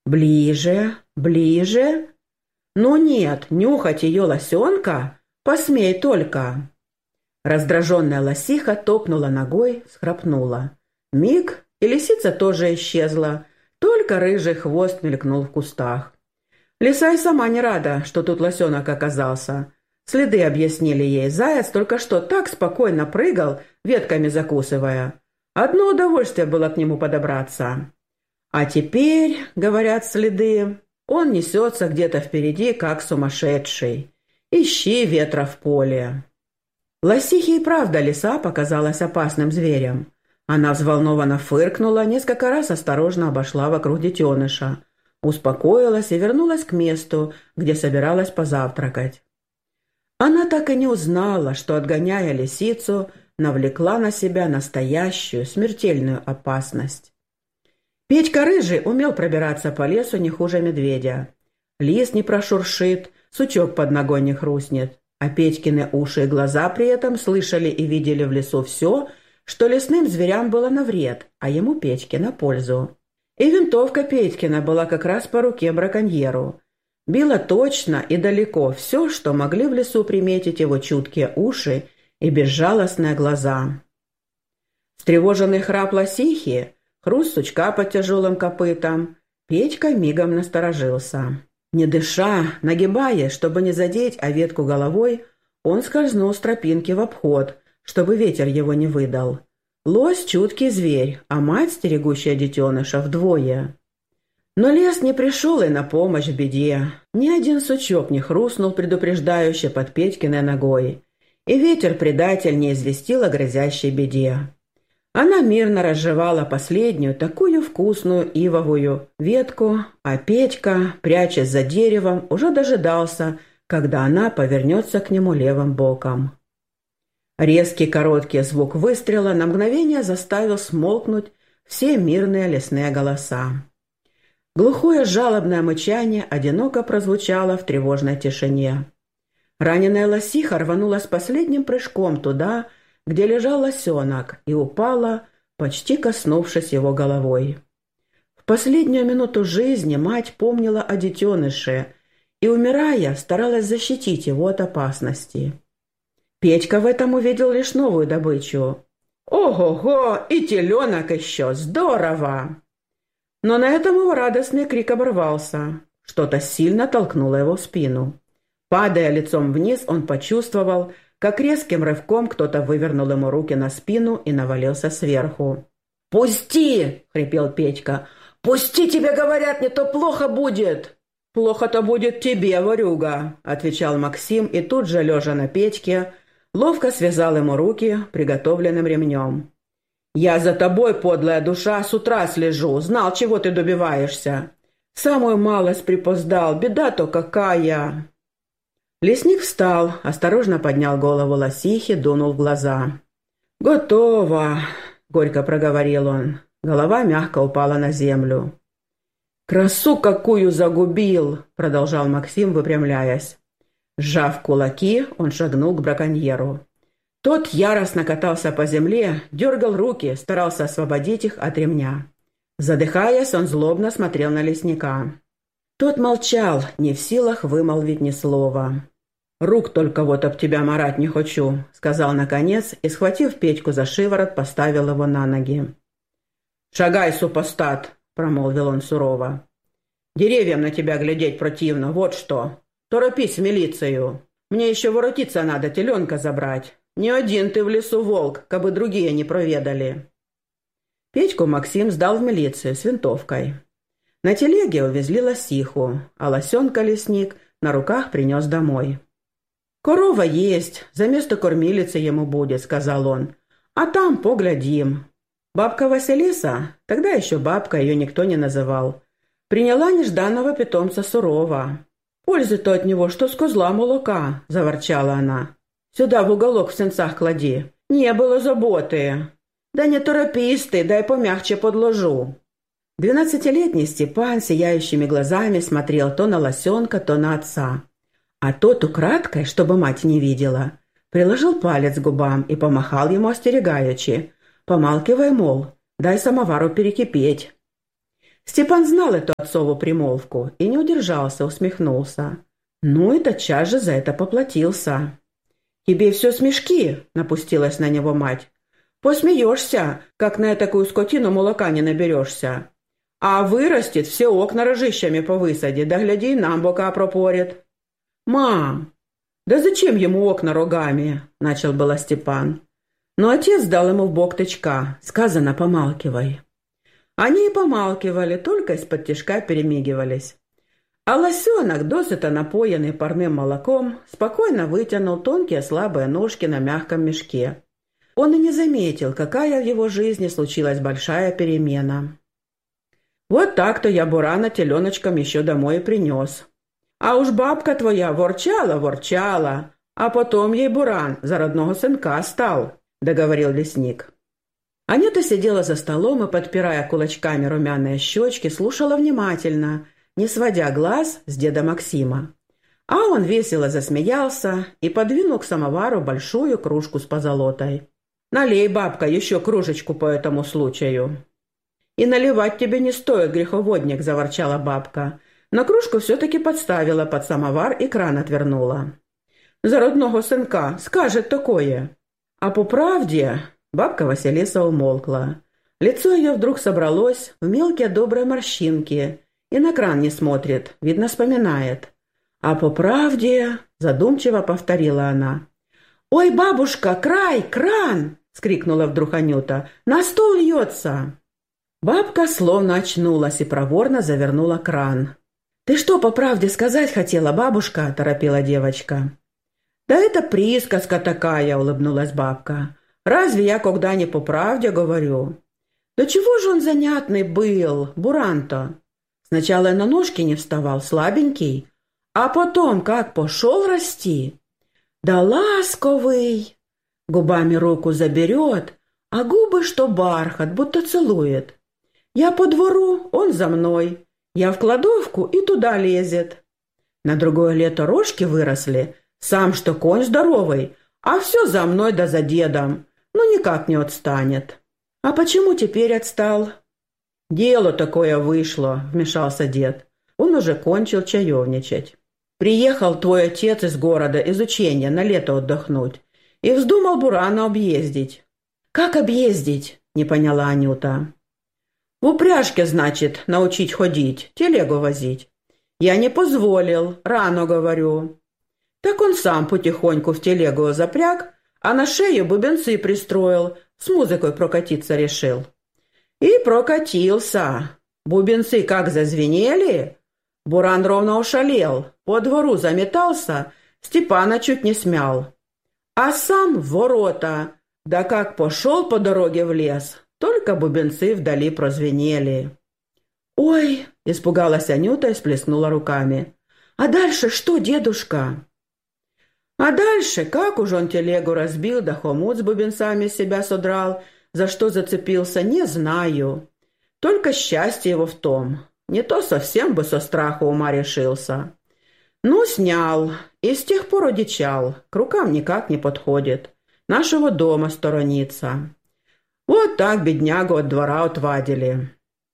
Ближе, ближе. Ну нет, нюхать ее лосенка? Посмей только. Раздраженная лосиха топнула ногой, схрапнула. Миг, и лисица тоже исчезла, только рыжий хвост мелькнул в кустах. Лиса и сама не рада, что тут лосенок оказался. Следы объяснили ей. Заяц только что так спокойно прыгал, ветками закусывая. Одно удовольствие было к нему подобраться. А теперь, говорят следы, он несется где-то впереди, как сумасшедший. Ищи ветра в поле. Лосихе и правда лиса показалась опасным зверем. Она взволнованно фыркнула, несколько раз осторожно обошла вокруг детеныша, успокоилась и вернулась к месту, где собиралась позавтракать. Она так и не узнала, что, отгоняя лисицу, навлекла на себя настоящую смертельную опасность. Петька Рыжий умел пробираться по лесу не хуже медведя. Лист не прошуршит, сучок под ногой не хрустнет, а Петькины уши и глаза при этом слышали и видели в лесу все, что лесным зверям было на вред, а ему, Петьке, на пользу. И винтовка Петькина была как раз по руке браконьеру. Била точно и далеко все, что могли в лесу приметить его чуткие уши и безжалостные глаза. Встревоженный храп лосихи, хруст сучка под тяжелым копытом, Петька мигом насторожился. Не дыша, нагибаясь, чтобы не задеть о ветку головой, он скользнул с тропинки в обход, чтобы ветер его не выдал. Лось — чуткий зверь, а мать, стерегущая детеныша, вдвое. Но лес не пришел и на помощь в беде. Ни один сучок не хрустнул предупреждающе под Петькиной ногой, и ветер-предатель не известил о грозящей беде. Она мирно разжевала последнюю, такую вкусную ивовую ветку, а Петька, прячась за деревом, уже дожидался, когда она повернется к нему левым боком. Резкий короткий звук выстрела на мгновение заставил смолкнуть все мирные лесные голоса. Глухое жалобное мычание одиноко прозвучало в тревожной тишине. Раненая лосиха рванулась последним прыжком туда, где лежал лосенок, и упала, почти коснувшись его головой. В последнюю минуту жизни мать помнила о детеныше и, умирая, старалась защитить его от опасности. Петька в этом увидел лишь новую добычу. «Ого-го! И теленок еще! Здорово!» Но на этом его радостный крик оборвался. Что-то сильно толкнуло его в спину. Падая лицом вниз, он почувствовал, как резким рывком кто-то вывернул ему руки на спину и навалился сверху. «Пусти!» — хрипел Петька. «Пусти, тебе говорят, не то плохо будет!» «Плохо-то будет тебе, ворюга!» — отвечал Максим, и тут же, лежа на Петьке, ловко связал ему руки приготовленным ремнем. «Я за тобой, подлая душа, с утра слежу, знал, чего ты добиваешься. Самую малость припоздал, беда-то какая!» Лесник встал, осторожно поднял голову лосихи, дунул в глаза. «Готово!» — горько проговорил он. Голова мягко упала на землю. «Красу какую загубил!» — продолжал Максим, выпрямляясь. Сжав кулаки, он шагнул к браконьеру. Тот яростно катался по земле, дергал руки, старался освободить их от ремня. Задыхаясь, он злобно смотрел на лесника. Тот молчал, не в силах вымолвить ни слова. «Рук только вот об тебя марать не хочу», — сказал наконец, и, схватив Петьку за шиворот, поставил его на ноги. «Шагай, супостат», — промолвил он сурово. «Деревьям на тебя глядеть противно, вот что. Торопись в милицию. Мне еще воротиться надо, теленка забрать. Не один ты в лесу волк, кабы другие не проведали». Петьку Максим сдал в милицию с винтовкой. На телеге увезли лосиху, а лосенка лесник на руках принес домой. «Корова есть, за место кормилицы ему будет», — сказал он. «А там поглядим». Бабка Василиса, тогда еще бабка, ее никто не называл, приняла нежданного питомца сурово. «Пользы-то от него, что с козла молока», — заворчала она. «Сюда в уголок в сенцах клади. Не было заботы. Да не торопись ты, дай помягче подложу». 12-летний Степан сияющими глазами смотрел то на лосенка, то на отца. А тот украдкой, чтобы мать не видела, приложил палец к губам и помахал ему остерегаючи, помалкивая, мол, дай самовару перекипеть. Степан знал эту отцову примолвку и не удержался, усмехнулся. Ну и тотчас же за это поплатился. «Тебе все смешки!» — напустилась на него мать. «Посмеешься, как на такую скотину молока не наберешься. А вырастет, все окна рожищами повысадит, да гляди, и нам бока пропорит». «Мам, да зачем ему окна рогами?» — начал было Степан. Но отец дал ему в бок тычка. Сказано, помалкивай. Они и помалкивали, только из-под тишка перемигивались. А лосенок, досыта напоенный парным молоком, спокойно вытянул тонкие слабые ножки на мягком мешке. Он и не заметил, какая в его жизни случилась большая перемена. «Вот так-то я Бурана теленочком еще домой и принес. А уж бабка твоя ворчала, а потом ей Буран за родного сынка стал», — договорил лесник. Анюта сидела за столом и, подпирая кулачками румяные щечки, слушала внимательно, не сводя глаз с деда Максима. А он весело засмеялся и подвинул к самовару большую кружку с позолотой. «Налей, бабка, еще кружечку по этому случаю». «И наливать тебе не стоит, греховодник», — заворчала бабка. Но кружку все-таки подставила под самовар и кран отвернула. «За родного сынка скажет такое». А по правде бабка Василиса умолкла. Лицо ее вдруг собралось в мелкие добрые морщинки и на кран не смотрит, видно, вспоминает. «А по правде», — задумчиво повторила она. «Ой, бабушка, кран!» — скрикнула вдруг Анюта. «На стол льется!» Бабка словно очнулась и проворно завернула кран. «Ты что по правде сказать хотела, бабушка?» – торопила девочка. «Да это присказка такая», – улыбнулась бабка. «Разве я когда не по правде говорю?» «Да чего же он занятный был, Буран-то? Сначала на ножки не вставал, слабенький, а потом как пошел расти. Да ласковый! Губами руку заберет, а губы, что бархат, будто целует. Я по двору, он за мной. Я в кладовку и туда лезет. На другое лето рожки выросли, сам что конь здоровый, а все за мной да за дедом. Ну, никак не отстанет». «А почему теперь отстал?» «Дело такое вышло», — вмешался дед. Он уже кончил чаевничать. «Приехал твой отец из города из учения на лето отдохнуть и вздумал Бурана объездить». «Как объездить?» — не поняла Анюта. «В упряжке, значит, научить ходить, телегу возить. Я не позволил, рано говорю. Так он сам потихоньку в телегу запряг, а на шею бубенцы пристроил, с музыкой прокатиться решил. И прокатился. Бубенцы как зазвенели. Буран ровно ушалел, по двору заметался, Степана чуть не смял. А сам в ворота, да как пошел по дороге в лес, только бубенцы вдали прозвенели». «Ой!» – испугалась Анюта и сплеснула руками. «А дальше что, дедушка?» А дальше, как уж он телегу разбил, да хомут с бубенцами с себя содрал, за что зацепился, не знаю. Только счастье его в том. Не то совсем бы со страху ума решился. Ну, снял, и с тех пор одичал, к рукам никак не подходит. Нашего дома сторонится. Вот так беднягу от двора отвадили».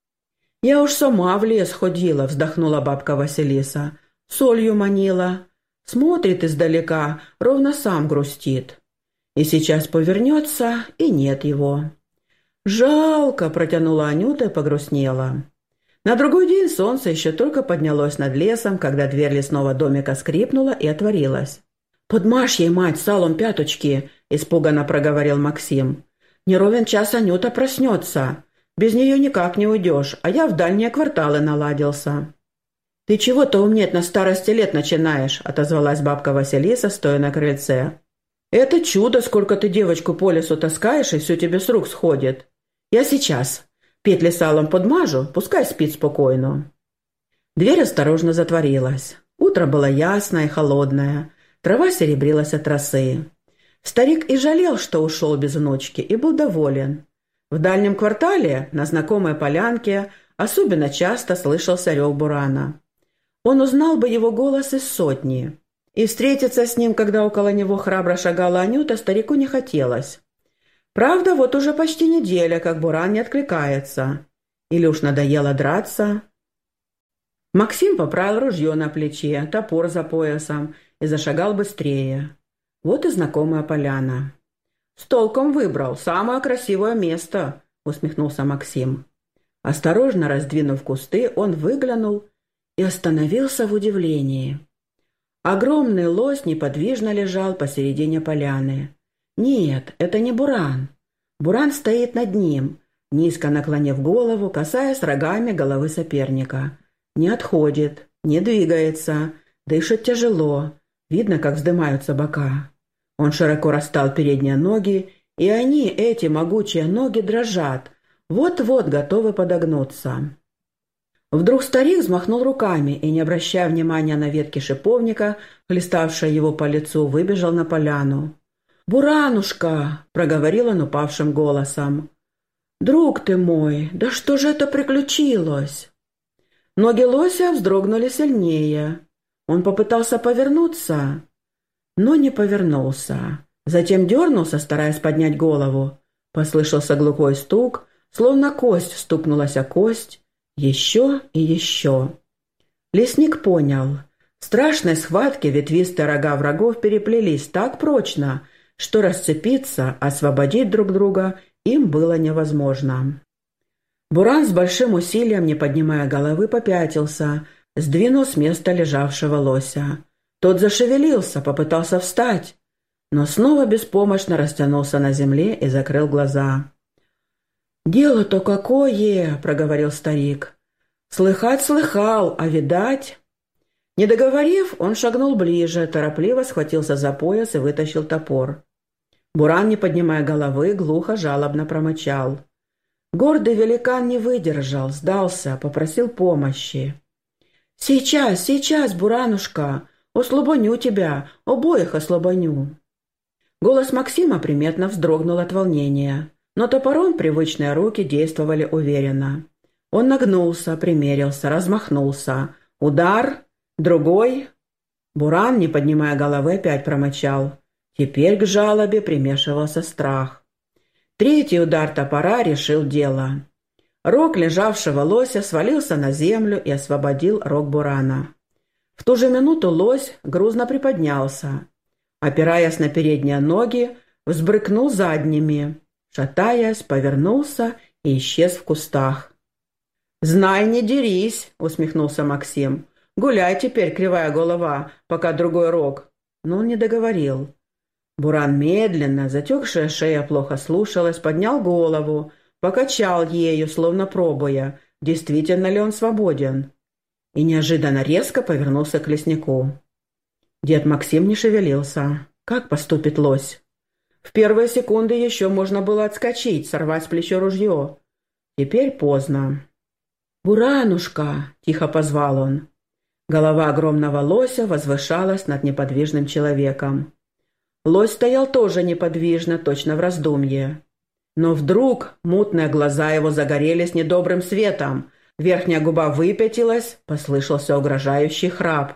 «Я уж сама в лес ходила», — вздохнула бабка Василиса. «Солью манила. Смотрит издалека, ровно сам грустит. И сейчас повернется, и нет его». «Жалко», — протянула Анюта и погрустнела. На другой день солнце еще только поднялось над лесом, когда дверь лесного домика скрипнула и отворилась. «Подмажь ей, мать, салом пяточки», — испуганно проговорил Максим. «Не ровен час Анюта проснется. Без нее никак не уйдешь, а я в дальние кварталы наладился». «Ты чего-то умнеть на старости лет начинаешь», — отозвалась бабка Василиса, стоя на крыльце. «Это чудо, сколько ты девочку по лесу таскаешь, и все тебе с рук сходит. Я сейчас. Петли салом подмажу, пускай спит спокойно». Дверь осторожно затворилась. Утро было ясное и холодное. Трава серебрилась от росы. Старик и жалел, что ушел без внучки, и был доволен. В дальнем квартале, на знакомой полянке, особенно часто слышался рев Бурана. Он узнал бы его голос из сотни. И встретиться с ним, когда около него храбро шагала Анюта, старику не хотелось. Правда, вот уже почти неделя, как Буран не откликается. Или уж надоело драться? Максим поправил ружье на плече, топор за поясом и зашагал быстрее. Вот и знакомая поляна. «С толком выбрал, самое красивое место», — усмехнулся Максим. Осторожно раздвинув кусты, он выглянул и остановился в удивлении. Огромный лось неподвижно лежал посередине поляны. Нет, это не буран. Буран стоит над ним, низко наклонив голову, касаясь рогами головы соперника. Не отходит, не двигается, дышит тяжело. Видно, как вздымаются бока. Он широко расстал передние ноги, и они, эти могучие ноги, дрожат, вот-вот готовы подогнуться. Вдруг старик взмахнул руками и, не обращая внимания на ветки шиповника, хлеставшие его по лицу, выбежал на поляну. «Буранушка!» — проговорил он упавшим голосом. «Друг ты мой, да что же это приключилось?» Ноги лося вздрогнули сильнее. Он попытался повернуться, но не повернулся. Затем дернулся, стараясь поднять голову. Послышался глухой стук, словно кость стукнулась о кость. Еще и еще. Лесник понял. В страшной схватке ветвистые рога врагов переплелись так прочно, что расцепиться, освободить друг друга им было невозможно. Буран с большим усилием, не поднимая головы, попятился, сдвинул с места лежавшего лося. Тот зашевелился, попытался встать, но снова беспомощно растянулся на земле и закрыл глаза. «Дело-то какое!» — проговорил старик. «Слыхать слыхал, а видать...» Не договорив, он шагнул ближе, торопливо схватился за пояс и вытащил топор. Буран, не поднимая головы, глухо, жалобно промычал. Гордый великан не выдержал, сдался, попросил помощи. «Сейчас, сейчас, Буранушка! Ослабоню тебя, обоих ослабоню!» Голос Максима приметно вздрогнул от волнения, но топором привычные руки действовали уверенно. Он нагнулся, примерился, размахнулся. Удар, другой. Буран, не поднимая головы, опять промычал. Теперь к жалобе примешивался страх. Третий удар топора решил дело. Рог лежавшего лося свалился на землю и освободил рог бурана. В ту же минуту лось грузно приподнялся. Опираясь на передние ноги, взбрыкнул задними. Шатаясь, повернулся и исчез в кустах. «Знай, не дерись!» — усмехнулся Максим. «Гуляй теперь, кривая голова, пока другой рог». Но он не договорил. Буран медленно, затекшая шея плохо слушалась, поднял голову, покачал ею, словно пробуя, действительно ли он свободен, и неожиданно резко повернулся к леснику. Дед Максим не шевелился. Как поступит лось? В первые секунды еще можно было отскочить, сорвать с плеча ружье. Теперь поздно. «Буранушка!» — тихо позвал он. Голова огромного лося возвышалась над неподвижным человеком. Лось стоял тоже неподвижно, точно в раздумье. Но вдруг мутные глаза его загорелись недобрым светом, верхняя губа выпятилась, послышался угрожающий храп.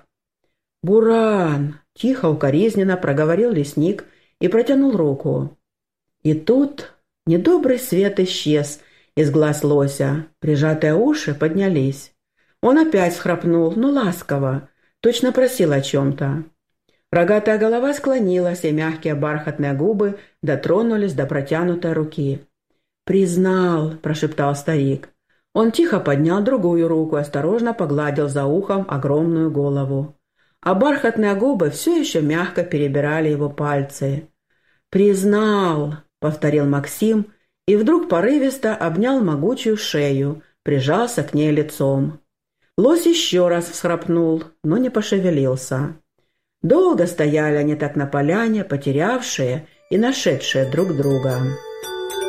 «Буран!» — тихо, укоризненно проговорил лесник и протянул руку. И тут недобрый свет исчез из глаз лося, прижатые уши поднялись. Он опять схрапнул, но ласково, точно просил о чем-то. Рогатая голова склонилась, и мягкие бархатные губы дотронулись до протянутой руки. «Признал», — прошептал старик. Он тихо поднял другую руку и осторожно погладил за ухом огромную голову. А бархатные губы все еще мягко перебирали его пальцы. «Признал», — повторил Максим, и вдруг порывисто обнял могучую шею, прижался к ней лицом. Лось еще раз всхрапнул, но не пошевелился. Долго стояли они так на поляне, потерявшие и нашедшие друг друга.